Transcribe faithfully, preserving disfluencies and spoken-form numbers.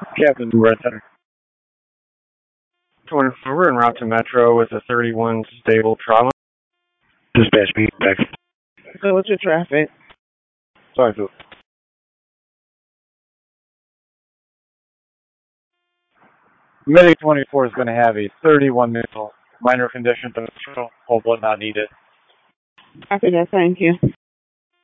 Captain Red Center. twenty-four, we're en route to Metro with a thirty-one stable trauma. Dispatch me back. So what's your traffic? Sorry, Phil. Medic twenty-four is going to have a thirty-one minute minor condition, but whole blood not needed. Copy that, thank you.